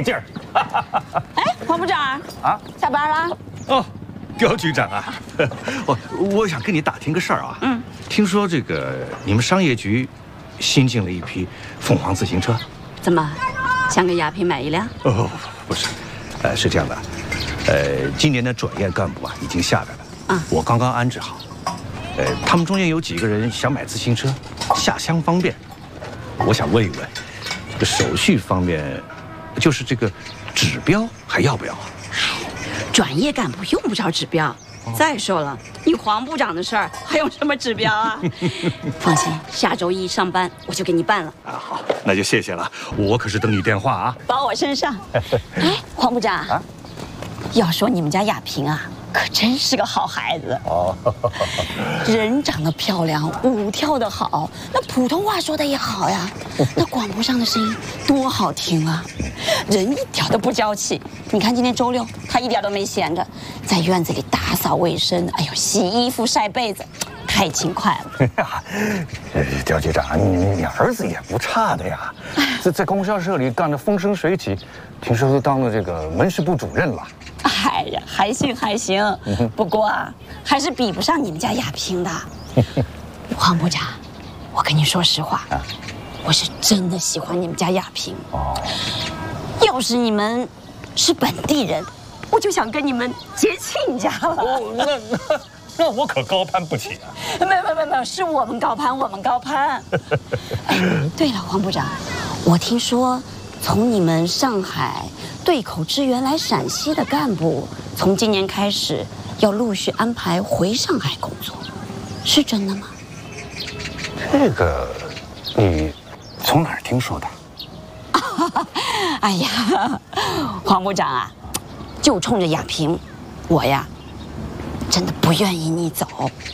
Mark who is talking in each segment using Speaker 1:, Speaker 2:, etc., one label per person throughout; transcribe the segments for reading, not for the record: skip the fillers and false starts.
Speaker 1: 那劲儿。
Speaker 2: 哎，黄部长
Speaker 1: 啊，
Speaker 2: 下班了？
Speaker 1: 哦，刁局长啊，我想跟你打听个事儿啊。听说这个你们商业局新进了一批凤凰自行车。
Speaker 2: 怎么，想给亚萍买一辆？
Speaker 1: 哦，不是，是这样的，今年的转业干部啊已经下来了，我刚刚安置好。他们中间有几个人想买自行车，下乡方便，我想问一问，这手续方面，就是这个指标还要不要啊？
Speaker 2: 转业干部用不着指标。再说了，你黄部长的事儿还用什么指标啊？放心，下周一上班我就给你办了。
Speaker 1: 啊，好，那就谢谢了，我可是等你电话啊。
Speaker 2: 包我身上。哎，黄部长啊，要说你们家亚萍啊，可真是个好孩子哦，人长得漂亮，舞跳得好，那普通话说的也好呀，那广播上的声音多好听啊，人一点都不娇气。你看今天周六，他一点都没闲着，在院子里打扫卫生，哎呦，洗衣服、晒被子，太勤快了。
Speaker 3: 刁局长，你儿子也不差的呀，在供销社里干得风生水起，听说都当了这个门市部主任了。
Speaker 2: 哎呀，还行还行，不过啊，还是比不上你们家亚萍的。黄部长，我跟你说实话，我是真的喜欢你们家亚萍。哦，要是你们是本地人，我就想跟你们结亲家了。
Speaker 3: 哦，那我可高攀不起啊！
Speaker 2: 没，是我们高攀，我们高攀。哎，对了，黄部长，我听说从你们上海对口支援来陕西的干部，从今年开始要陆续安排回上海工作，是真的吗？
Speaker 3: 这个，你从哪儿听说的？
Speaker 2: 哎呀，黄部长啊，就冲着亚萍，我呀，真的不愿意你走。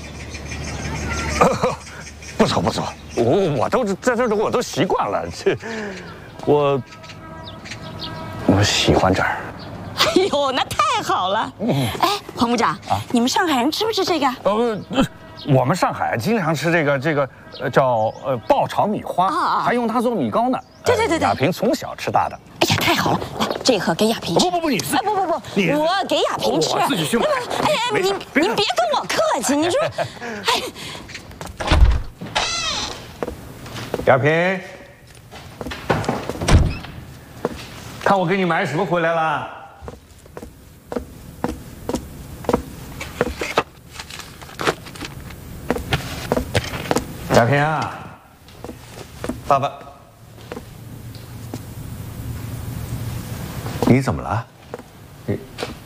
Speaker 3: 不走，我都在这儿，我都习惯了。我喜欢这儿。
Speaker 2: 哎呦，那太好了！哎，黄部长，你们上海人吃不吃这个？
Speaker 3: 我们上海经常吃这个叫爆炒米花，还用它做米糕呢。
Speaker 2: 对，
Speaker 3: 亚萍从小吃大的。
Speaker 2: 哎呀，太好了！来，这盒给亚萍吃。
Speaker 3: 不，你
Speaker 2: 哎不，我给亚萍吃。
Speaker 3: 我自己去买。
Speaker 2: 哎，您别跟我客气，你说，哎。
Speaker 3: 亚萍，看我给你买什么回来了？亚萍啊，
Speaker 1: 爸爸，你怎么了？